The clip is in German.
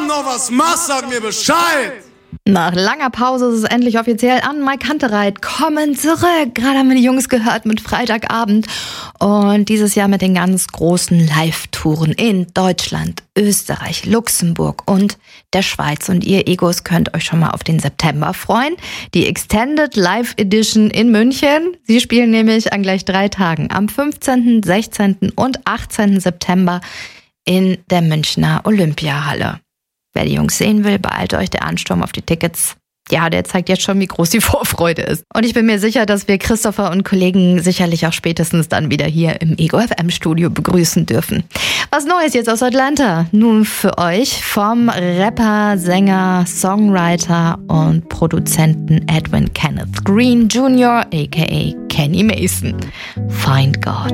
morgen noch was machst, sag mir Bescheid. Nach langer Pause ist es endlich offiziell an. Mike Kantereit kommen zurück. Gerade haben wir die Jungs gehört mit Freitagabend. Und dieses Jahr mit den ganz großen Live-Touren in Deutschland, Österreich, Luxemburg und der Schweiz. Und ihr Egos könnt euch schon mal auf den September freuen. Die Extended Live Edition in München. Sie spielen nämlich an gleich 3 Tagen. Am 15., 16. und 18. September in der Münchner Olympiahalle. Wer die Jungs sehen will, beeilt euch, der Ansturm auf die Tickets. Ja, der zeigt jetzt schon, wie groß die Vorfreude ist. Und ich bin mir sicher, dass wir Christopher und Kollegen sicherlich auch spätestens dann wieder hier im Ego FM Studio begrüßen dürfen. Was Neues jetzt aus Atlanta? Nun für euch vom Rapper, Sänger, Songwriter und Produzenten Edwin Kenneth Green Jr., aka Kenny Mason. Find God.